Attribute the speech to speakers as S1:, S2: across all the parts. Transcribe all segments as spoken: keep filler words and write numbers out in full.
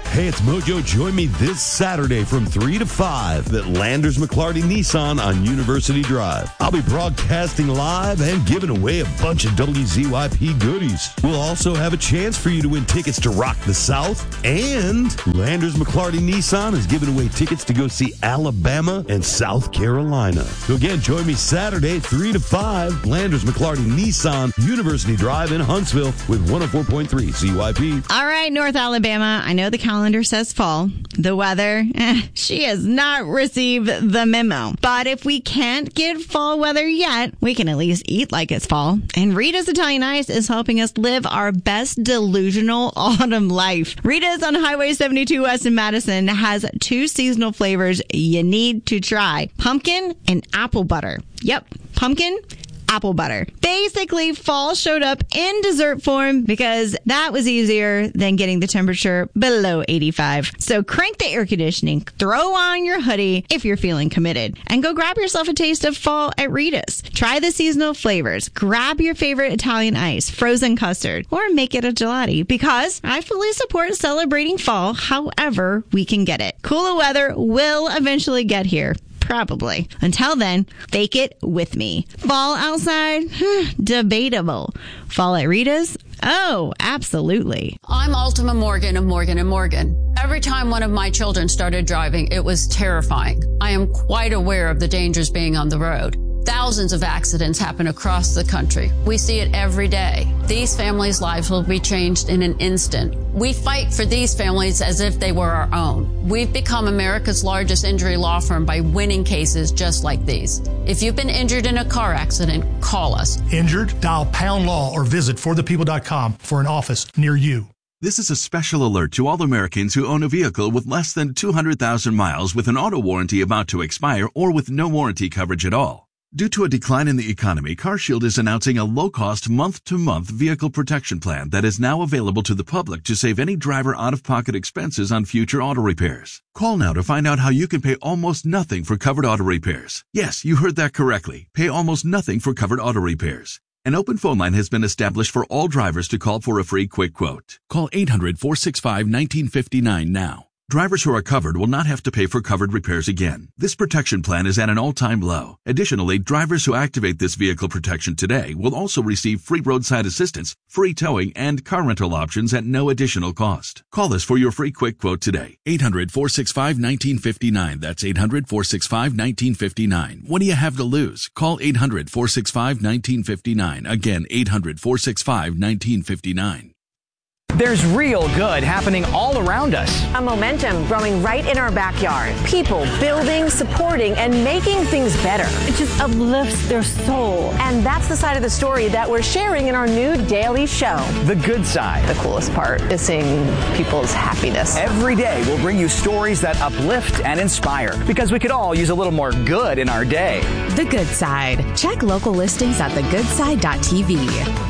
S1: Hey, it's Mojo. Join me this Saturday from three to five at Landers McClarty Nissan on University Drive. I'll be broadcasting live and giving away a bunch of W Z Y P goodies. We'll also have a chance for you to win tickets to Rock the South, and Landers McClarty Nissan is giving away tickets to go see Alabama and South Carolina. So again, join me Saturday, three to five, Landers McClarty Nissan, University Drive in Huntsville with one oh four point three Z Y P.
S2: All right, North Alabama, I know the calendar says fall. The weather, eh, she has not received the memo. But if we can't get fall weather yet, we can at least eat like it's fall. And Rita's Italian Ice is helping us live our best delusional autumn life. Rita's on Highway seventy-two West in Madison has two seasonal flavors you need to try. Pumpkin and apple butter. Yep, pumpkin, apple butter. Basically, fall showed up in dessert form because that was easier than getting the temperature below eighty-five. So crank the air conditioning, throw on your hoodie if you're feeling committed, and go grab yourself a taste of fall at Rita's. Try the seasonal flavors. Grab your favorite Italian ice, frozen custard, or make it a gelati, because I fully support celebrating fall however we can get it. Cooler weather will eventually get here. Probably. Until then, fake it with me. Fall outside? Debatable. Fall at Rita's? Oh, absolutely.
S3: I'm Ultima Morgan of Morgan and Morgan. Every time one of my children started driving, it was terrifying. I am quite aware of the dangers being on the road. Thousands of accidents happen across the country. We see it every day. These families' lives will be changed in an instant. We fight for these families as if they were our own. We've become America's largest injury law firm by winning cases just like these. If you've been injured in a car accident, call us.
S4: Injured? Dial pound law or visit for the people dot com for an office near you.
S5: This is a special alert to all Americans who own a vehicle with less than two hundred thousand miles with an auto warranty about to expire or with no warranty coverage at all. Due to a decline in the economy, CarShield is announcing a low-cost month-to-month vehicle protection plan that is now available to the public to save any driver out-of-pocket expenses on future auto repairs. Call now to find out how you can pay almost nothing for covered auto repairs. Yes, you heard that correctly. Pay almost nothing for covered auto repairs. An open phone line has been established for all drivers to call for a free quick quote. Call eight hundred, four six five, one nine five nine now. Drivers who are covered will not have to pay for covered repairs again. This protection plan is at an all-time low. Additionally, drivers who activate this vehicle protection today will also receive free roadside assistance, free towing, and car rental options at no additional cost. Call us for your free quick quote today. eight hundred, four six five, one nine five nine. That's eight hundred, four six five, one nine five nine. What do you have to lose? Call eight hundred, four six five, one nine five nine. Again, eight hundred, four six five, one nine five nine.
S6: There's real good happening all around us.
S7: A momentum growing right in our backyard. People building, supporting, and making things better.
S8: It just uplifts their soul.
S7: And that's the side of the story that we're sharing in our new daily show.
S6: The Good Side.
S8: The coolest part is seeing people's happiness.
S6: Every day we'll bring you stories that uplift and inspire, because we could all use a little more good in our day.
S9: The Good Side. Check local listings at the good side dot t v.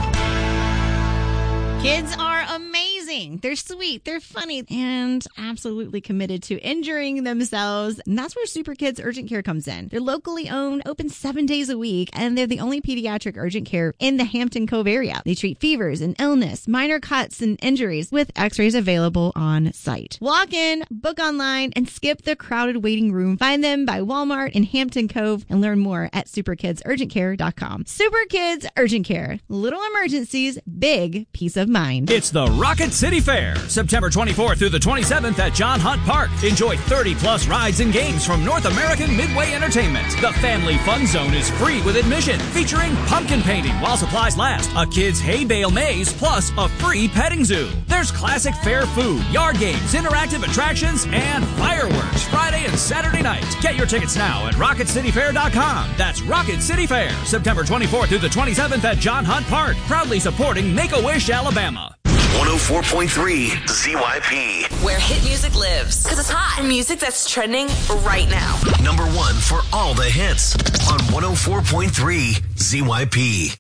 S2: Kids are amazing. They're sweet, they're funny, and absolutely committed to injuring themselves. And that's where Super Kids Urgent Care comes in. They're locally owned, open seven days a week, and they're the only pediatric urgent care in the Hampton Cove area. They treat fevers and illness, minor cuts and injuries with x-rays available on site. Walk in, book online, and skip the crowded waiting room. Find them by Walmart in Hampton Cove and learn more at super kids urgent care dot com. Super Kids Urgent Care. Little emergencies, big peace of mind.
S10: It's the Rocket City Fair, September twenty-fourth through the twenty-seventh at John Hunt Park. Enjoy thirty plus rides and games from North American Midway Entertainment. The Family Fun Zone is free with admission, featuring pumpkin painting while supplies last, a kid's hay bale maze, plus a free petting zoo. There's classic fair food, yard games, interactive attractions, and fireworks Friday and Saturday night. Get your tickets now at rocket city fair dot com. That's Rocket City Fair, September twenty-fourth through the twenty-seventh at John Hunt Park. Proudly supporting Make-A-Wish, Alabama.
S11: one oh four point three Z Y P.
S12: Where hit music lives. Because it's hot. Music that's trending right now.
S11: Number one for all the hits on one oh four point three Z Y P.